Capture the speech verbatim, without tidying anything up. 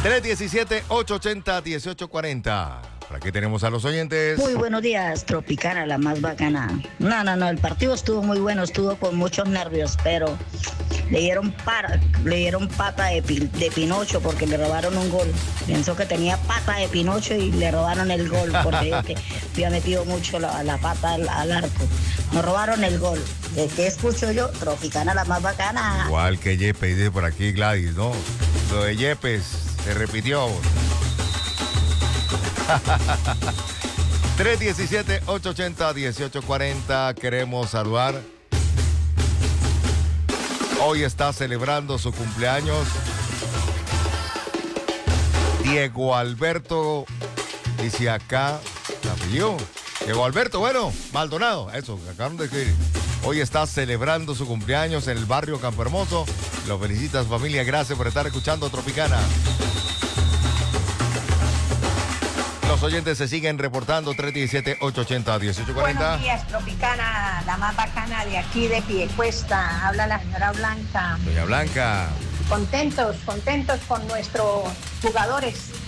tres uno siete, ocho ocho cero, uno ocho cuatro cero. Por aquí tenemos a los oyentes. Muy buenos días, Tropicana, la más bacana. No, no, no, el partido estuvo muy bueno, estuvo con muchos nervios, pero le dieron, para, le dieron pata de, de Pinocho porque le robaron un gol. Pensó que tenía pata de Pinocho y le robaron el gol porque que había metido mucho la, la pata al, al arco. Nos robaron el gol. ¿De qué escucho yo? Tropicana, la más bacana. Igual que Yepes, dice por aquí Gladys, ¿no? Lo de Yepes se repitió. tres uno siete, ocho ocho cero, uno ocho cuatro cero. Queremos saludar. Hoy está celebrando su cumpleaños Diego Alberto. Dice acá, ¿la pidió? Diego Alberto, bueno, Maldonado, eso, acaban de escribir. Hoy está celebrando su cumpleaños en el barrio Campo Hermoso. Lo felicita su familia, gracias por estar escuchando Tropicana. Los oyentes se siguen reportando. Tres uno siete, ocho ocho cero, uno ocho cuatro cero. Buenos días, Tropicana, la más bacana de aquí de Piedecuesta. Habla la señora Blanca. Doña Blanca. Contentos, contentos con nuestros jugadores